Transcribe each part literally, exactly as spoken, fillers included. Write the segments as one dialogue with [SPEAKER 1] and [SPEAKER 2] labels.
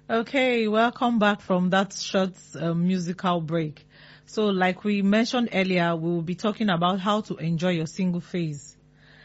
[SPEAKER 1] Okay, welcome back from that short uh, musical break. So, like we mentioned earlier, we will be talking about how to enjoy your single phase.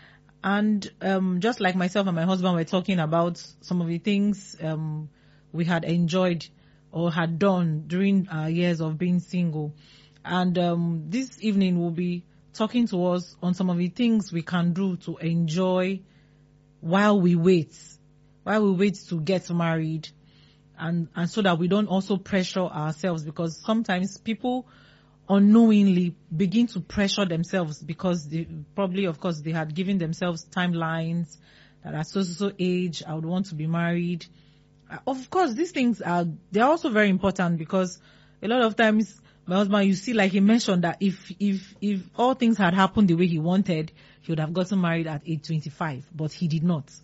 [SPEAKER 1] And um, just like myself and my husband were talking about some of the things um, we had enjoyed or had done during our years of being single. And um, this evening we'll be talking to us on some of the things we can do to enjoy while we wait, while we wait to get married. And, and so that we don't also pressure ourselves, because sometimes people unknowingly begin to pressure themselves because they probably, of course, they had given themselves timelines that at so so age I would want to be married. Uh, Of course, these things are, they're also very important, because a lot of times my husband, you see, like he mentioned that if, if, if all things had happened the way he wanted, he would have gotten married at age twenty-five, but he did not.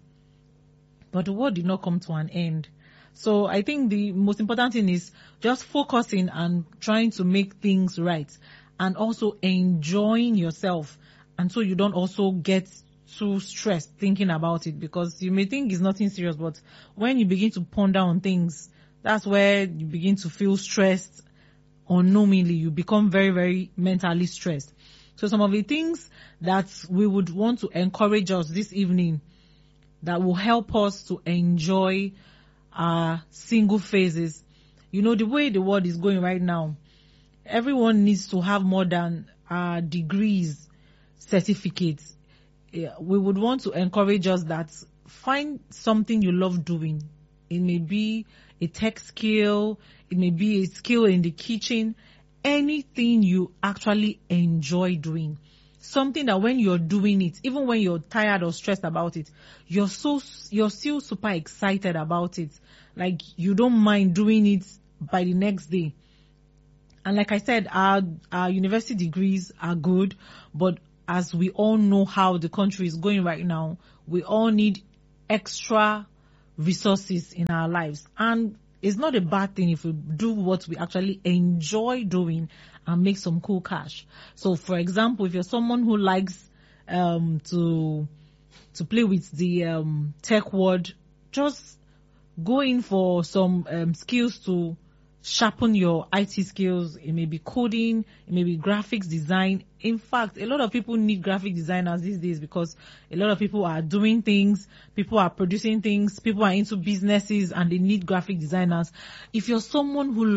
[SPEAKER 1] But the world did not come to an end. So I think the most important thing is just focusing and trying to make things right, and also enjoying yourself. And so you don't also get too stressed thinking about it, because you may think it's nothing serious, but when you begin to ponder on things, that's where you begin to feel stressed. Unknowingly, you become very, very mentally stressed. So some of the things that we would want to encourage us this evening that will help us to enjoy our single phases. You know, the way the world is going right now, everyone needs to have more than uh, degrees, certificates. Yeah, we would want to encourage us that find something you love doing. It may be a tech skill, it may be a skill in the kitchen, anything you actually enjoy doing. Something that when you're doing it, even when you're tired or stressed about it, you're so, you're still super excited about it. Like you don't mind doing it by the next day. And like I said, our, our university degrees are good, but as we all know how the country is going right now, we all need extra resources in our lives. And it's not a bad thing if we do what we actually enjoy doing and make some cool cash. So for example, if you're someone who likes um, to to play with the um, tech world, just go in for some um, skills to sharpen your I T skills. It may be coding, it may be graphics design. In fact, a lot of people need graphic designers these days, because a lot of people are doing things, people are producing things, people are into businesses, and they need graphic designers. If you're someone who